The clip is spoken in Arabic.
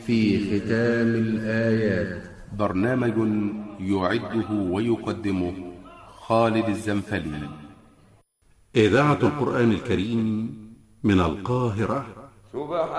في ختام الآيات. برنامج يعده ويقدمه خالد الزنفلي. إذاعة القرآن الكريم من القاهرة.